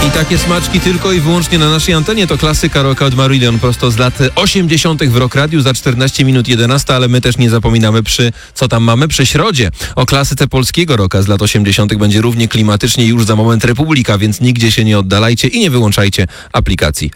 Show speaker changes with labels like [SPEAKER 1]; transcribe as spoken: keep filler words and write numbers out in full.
[SPEAKER 1] I takie smaczki tylko i wyłącznie na naszej antenie. To klasyka rocka od Marillion prosto z lat osiemdziesiątych w Rock Radiu za czternaście minut jedenaście, ale my też nie zapominamy przy, co tam mamy, przy środzie. O klasyce polskiego rocka z lat osiemdziesiątych będzie równie klimatycznie już za moment Republika, więc nigdzie się nie oddalajcie i nie wyłączajcie aplikacji